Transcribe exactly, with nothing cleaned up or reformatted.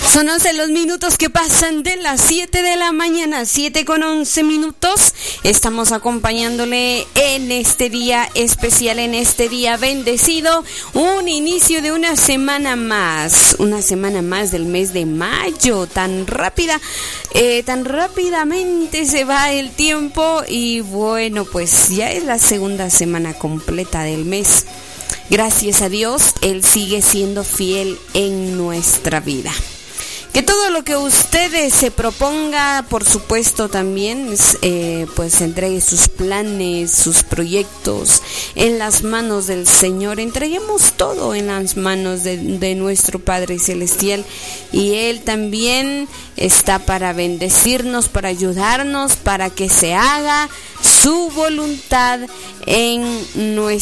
Son once los minutos que pasan de las siete de la mañana, siete con once minutos. Estamos acompañándole en este día especial, en este día bendecido, un inicio de una semana más, una semana más del mes de mayo. Tan rápida, eh, tan rápidamente se va el tiempo y bueno, pues ya es la segunda semana completa del mes. Gracias a Dios, Él sigue siendo fiel en nuestra vida. Que todo lo que ustedes se proponga, por supuesto también, eh, pues entregue sus planes, sus proyectos en las manos del Señor. Entreguemos todo en las manos de, de nuestro Padre Celestial. Y Él también está para bendecirnos, para ayudarnos, para que se haga su voluntad en nuestra